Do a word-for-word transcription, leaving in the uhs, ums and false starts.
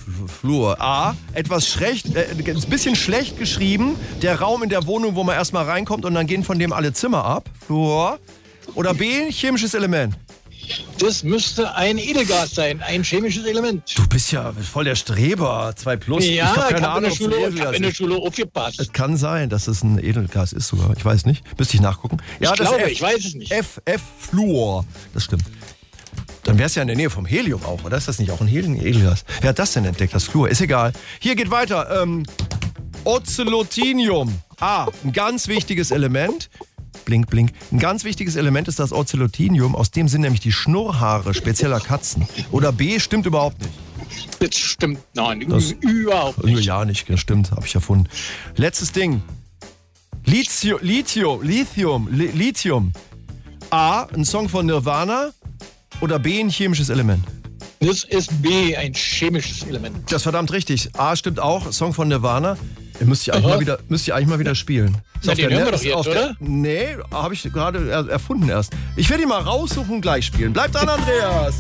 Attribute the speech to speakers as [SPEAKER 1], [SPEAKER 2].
[SPEAKER 1] Flur. A, etwas schlecht, äh, ein bisschen schlecht geschrieben. Der Raum in der Wohnung, wo man erstmal reinkommt und dann gehen von dem alle Zimmer ab. Flur. Oder B, chemisches Element.
[SPEAKER 2] Das müsste ein Edelgas sein, ein chemisches Element.
[SPEAKER 1] Du bist ja voll der Streber. zwei plus.
[SPEAKER 2] Ja,
[SPEAKER 1] ich habe keine
[SPEAKER 2] ich hab
[SPEAKER 1] Ahnung,
[SPEAKER 2] in der Schule, ich hab in der Schule aufgepasst.
[SPEAKER 1] Es kann sein, dass es ein Edelgas ist sogar. Ich weiß nicht. Müsste ich nachgucken. Ja,
[SPEAKER 2] ich
[SPEAKER 1] das
[SPEAKER 2] glaube,
[SPEAKER 1] F,
[SPEAKER 2] ich weiß es nicht.
[SPEAKER 1] F, F, Fluor. Das stimmt. Dann wäre es ja in der Nähe vom Helium auch, oder? Ist das nicht auch ein Helium, Edelgas? Wer hat das denn entdeckt, das Fluor? Ist egal. Hier geht weiter. Ähm, Ozelotinium. Ah, ein ganz wichtiges Element. Blink, blink. Ein ganz wichtiges Element ist das Ozelotinium. Aus dem sind nämlich die Schnurrhaare spezieller Katzen. Oder B, stimmt überhaupt nicht.
[SPEAKER 2] Das stimmt, nein,
[SPEAKER 1] Das,
[SPEAKER 2] überhaupt nicht.
[SPEAKER 1] Ja, nicht, das stimmt, habe ich erfunden. Letztes Ding. Lithium, Lithium, Lithium, Li- Lithium. A, ein Song von Nirvana oder B, ein chemisches Element?
[SPEAKER 2] Das ist B, ein chemisches Element.
[SPEAKER 1] Das ist verdammt richtig. A stimmt auch, Song von Nirvana. Müsst ihr eigentlich, mal wieder, müsst ihr eigentlich mal wieder spielen.
[SPEAKER 2] Na, den hören wir doch jetzt,
[SPEAKER 1] der,
[SPEAKER 2] oder?
[SPEAKER 1] Nee, habe ich gerade er- erfunden erst. Ich werde ihn mal raussuchen und gleich spielen. Bleibt dran, Andreas!